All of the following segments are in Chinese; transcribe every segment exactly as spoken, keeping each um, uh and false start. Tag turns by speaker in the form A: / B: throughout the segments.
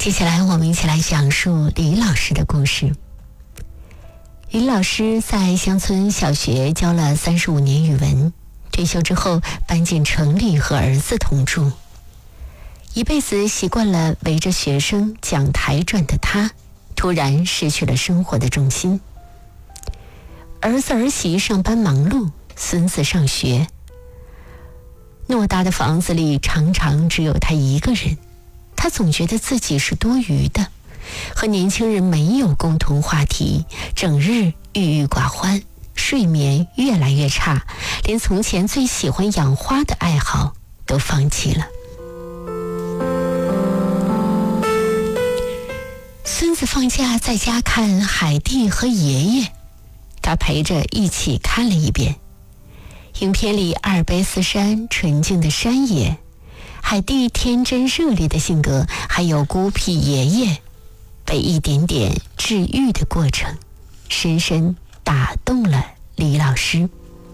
A: 接下来我们一起来讲述李老师的故事。李老师在乡村小学教了三十五年语文，退休之后搬进城里和儿子同住。一辈子习惯了围着学生讲台转的他，突然失去了生活的重心。儿子儿媳上班忙碌，孙子上学，偌大的房子里常常只有他一个人，他总觉得自己是多余的，和年轻人没有共同话题，整日郁郁寡欢，睡眠越来越差，连从前最喜欢养花的爱好都放弃了。孙子放假在家看海蒂和爷爷，他陪着一起看了一遍。影片里阿尔卑斯山纯净的山野，海蒂天真热烈的性格，还有孤僻爷爷被一点点治愈的过程，深深打动了李老师。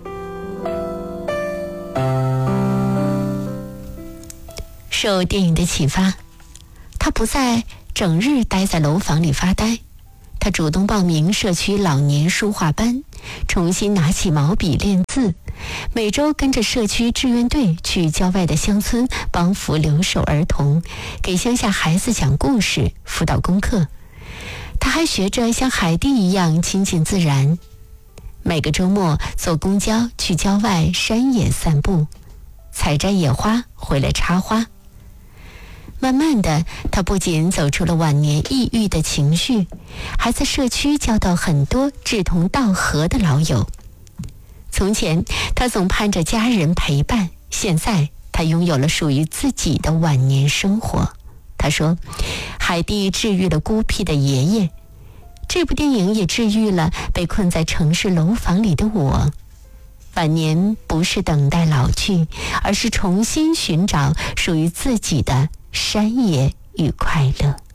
A: 受电影的启发，他不再整日待在楼房里发呆，他主动报名社区老年书画班，重新拿起毛笔练字，每周跟着社区志愿队去郊外的乡村帮扶留守儿童，给乡下孩子讲故事，辅导功课。他还学着像海蒂一样亲近自然，每个周末坐公交去郊外山野散步，采摘野花回来插花。慢慢的，他不仅走出了晚年抑郁的情绪，还在社区交到很多志同道合的老友。从前他总盼着家人陪伴，现在他拥有了属于自己的晚年生活。他说，海蒂治愈了孤僻的爷爷，这部电影也治愈了被困在城市楼房里的我。晚年不是等待老去，而是重新寻找属于自己的山野与快乐。